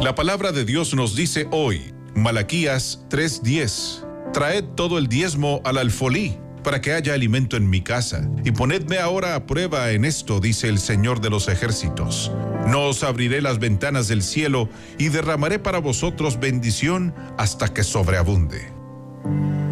La palabra de Dios nos dice hoy, Malaquías 3:10, traed todo el diezmo al alfolí, para que haya alimento en mi casa, y ponedme ahora a prueba en esto, dice el Señor de los ejércitos. No os abriré las ventanas del cielo, y derramaré para vosotros bendición hasta que sobreabunde.